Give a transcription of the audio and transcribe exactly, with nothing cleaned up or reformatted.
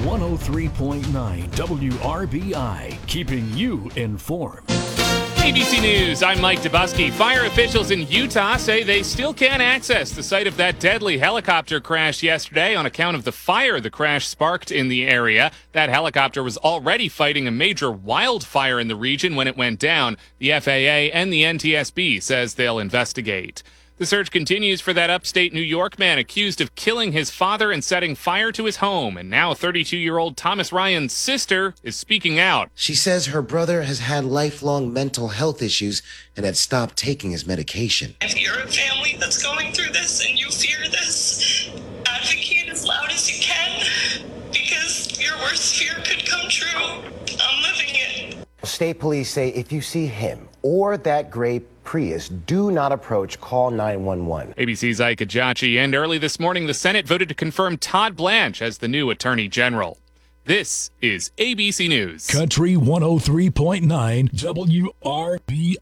one oh three point nine W R B I, keeping you informed. A B C News, I'm Mike Dubusky. Fire officials in Utah say they still can't access the site of that deadly helicopter crash yesterday on account of the fire the crash sparked in the area. That helicopter was already fighting a major wildfire in the region when it went down. The F A A and the N T S B says they'll investigate. The search continues for that upstate New York man accused of killing his father and setting fire to his home. And now thirty-two-year-old Thomas Ryan's sister is speaking out. She says her brother has had lifelong mental health issues and had stopped taking his medication. If you're a family that's going through this and you fear this, advocate as loud as you can, because your worst fear could come true. I'm living it. State police say if you see him or that gray Prius, do not approach, call nine one one. A B C's Ike Ajachi, and early this morning, the Senate voted to confirm Todd Blanche as the new Attorney General. This is A B C News. Country one oh three point nine W R B